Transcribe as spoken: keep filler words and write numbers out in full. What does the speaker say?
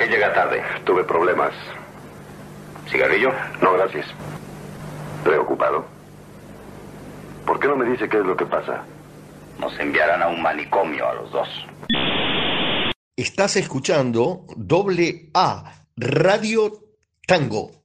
qué llega tarde? Tuve problemas. ¿Cigarrillo? No, gracias. Preocupado. ¿Por qué no me dice qué es lo que pasa? Nos enviarán a un manicomio a los dos. Estás escuchando Doble A Radio Tango.